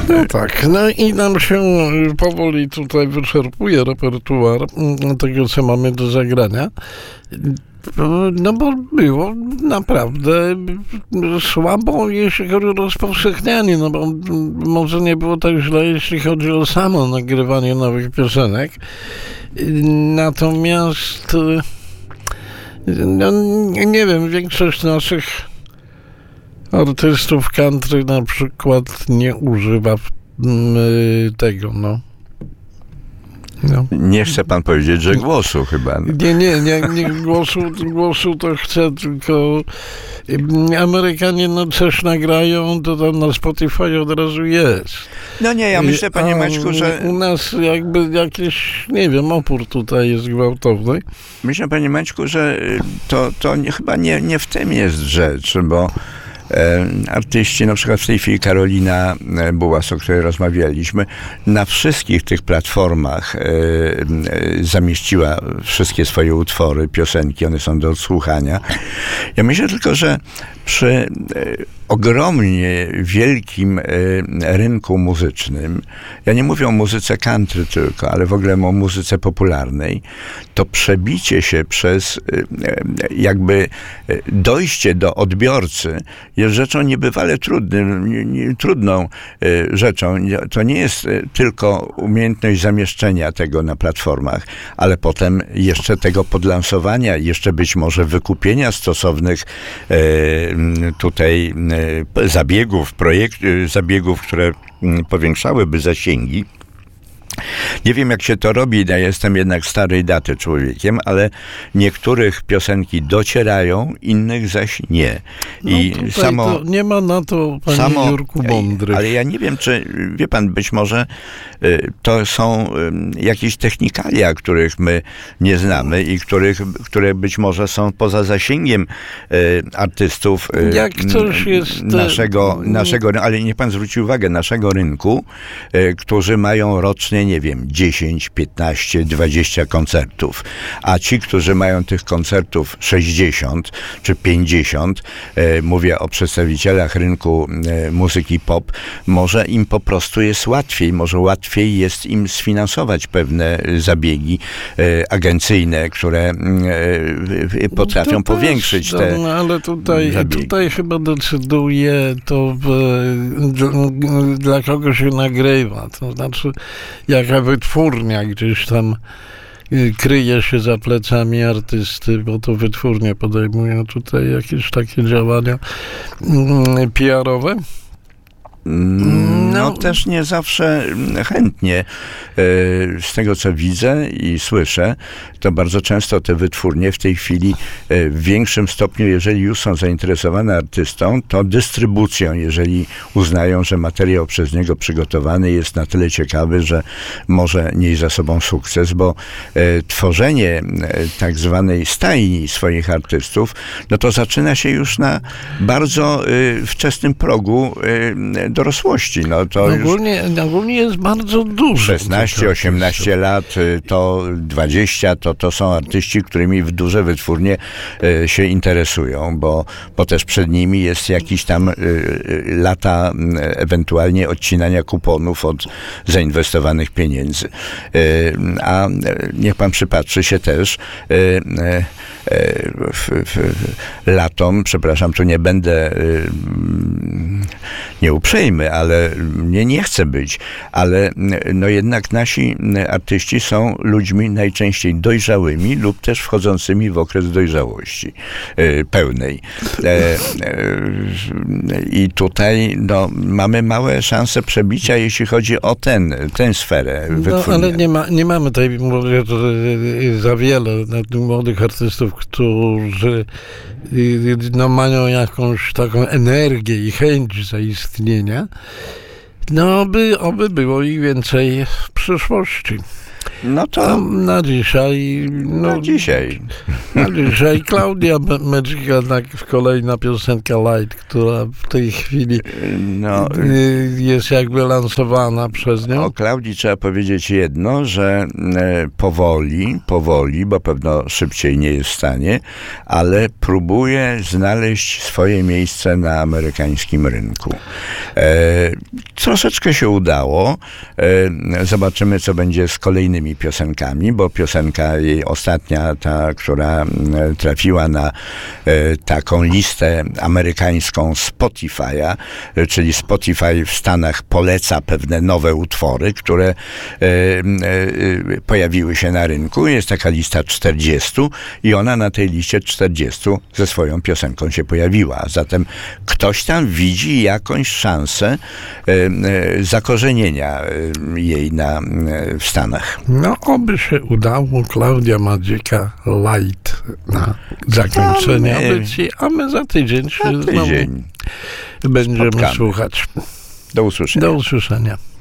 No tak, no i nam się powoli tutaj wyczerpuje repertuar tego, co mamy do zagrania. No bo było naprawdę słabo, jeśli chodzi o rozpowszechnianie, no bo może nie było tak źle, jeśli chodzi o samo nagrywanie nowych piosenek. Natomiast no, nie wiem, większość naszych artystów country na przykład nie używa tego, no. Nie chce pan powiedzieć, że głosu chyba. Nie głosu to chcę, tylko Amerykanie coś nagrają, to tam na Spotify od razu jest. No nie, ja myślę, panie Maćku, że... U nas jakby jakiś, nie wiem, opór tutaj jest gwałtowny. Myślę, panie Maćku, że to chyba nie w tym jest rzecz, bo artyści, na przykład w tej chwili Karolina Bułas, o której rozmawialiśmy, na wszystkich tych platformach zamieściła wszystkie swoje utwory, piosenki, one są do odsłuchania. Ja myślę tylko, że przy ogromnie wielkim rynku muzycznym, ja nie mówię o muzyce country tylko, ale w ogóle o muzyce popularnej, to przebicie się przez jakby dojście do odbiorcy jest rzeczą niebywale trudną rzeczą. To nie jest tylko umiejętność zamieszczenia tego na platformach, ale potem jeszcze tego podlansowania, jeszcze być może wykupienia stosownych tutaj zabiegów, które powiększałyby zasięgi. Nie wiem, jak się to robi, ja jestem jednak starej daty człowiekiem, ale niektórych piosenki docierają, innych zaś nie. I to nie ma na to, panie Jurku, mądrych. Ale ja nie wiem, czy, wie pan, być może to są jakieś technikalia, których my nie znamy i które być może są poza zasięgiem artystów jak coś jest naszego, ale niech pan zwróci uwagę, naszego rynku, którzy mają rocznie, nie wiem, 10, 15, 20 koncertów. A ci, którzy mają tych koncertów 60 czy 50, mówię o przedstawicielach rynku muzyki pop, może im po prostu jest łatwiej, może łatwiej jest im sfinansować pewne zabiegi agencyjne, które potrafią powiększyć te no, ale tutaj chyba decyduje to, dla kogo się nagrywa. To znaczy, jaka wytwórnia gdzieś tam kryje się za plecami artysty, bo to wytwórnie podejmują tutaj jakieś takie działania PR-owe. No też nie zawsze chętnie. Z tego, co widzę i słyszę, to bardzo często te wytwórnie w tej chwili w większym stopniu, jeżeli już są zainteresowane artystą, to dystrybucją, jeżeli uznają, że materiał przez niego przygotowany jest na tyle ciekawy, że może nieść za sobą sukces, bo tworzenie tak zwanej stajni swoich artystów, no to zaczyna się już na bardzo wczesnym progu dorosłości. No to ogólnie jest bardzo dużo. 16, 18 lat, to 20, to są artyści, którymi duże wytwórnie się interesują, bo też przed nimi jest jakiś tam lata ewentualnie odcinania kuponów od zainwestowanych pieniędzy. A niech pan przypatrzy się też latom, przepraszam, tu nie będę nieuprzejmy, ale nie chcę być, ale no jednak nasi artyści są ludźmi najczęściej dojrzałymi lub też wchodzącymi w okres dojrzałości pełnej. I tutaj no, mamy małe szanse przebicia, jeśli chodzi o tę sferę wytwórni. Ale nie mamy tutaj za wiele młodych artystów, którzy no, mają jakąś taką energię i chęć zaistnienia. No, oby było ich więcej w przyszłości. No A to na dzisiaj... na dzisiaj. Na dzisiaj Klaudia Medzika, kolejna piosenka Light, która w tej chwili No, jest jakby lansowana przez nią. o Klaudii trzeba powiedzieć jedno, że powoli, bo pewno szybciej nie jest w stanie, ale próbuje znaleźć swoje miejsce na amerykańskim rynku. Troszeczkę się udało. Zobaczymy, co będzie z kolejnymi piosenkami, bo piosenka jej ostatnia, ta, która trafiła na taką listę amerykańską Spotify'a, czyli Spotify w Stanach poleca pewne nowe utwory, które pojawiły się na rynku. Jest taka lista 40 i ona na tej liście 40 ze swoją piosenką się pojawiła. Zatem ktoś tam widzi jakąś szansę zakorzenienia jej w Stanach. No, oby się udało. Klaudia Medzika Light na zakończenie audycji, a my za tydzień się znowu będziemy słuchać. Do usłyszenia. Do usłyszenia.